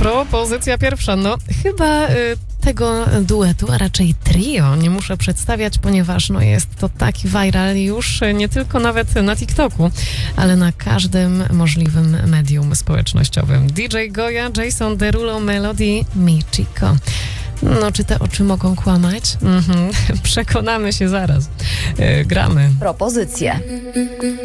Propozycja pierwsza. No, chyba tego duetu, a raczej trio nie muszę przedstawiać, ponieważ jest to taki viral już nie tylko nawet na TikToku, ale na każdym możliwym medium społecznościowym. DJ Goya, Jason Derulo, Melody, Michiko. No, czy te oczy mogą kłamać? Przekonamy się zaraz. Gramy. Propozycje.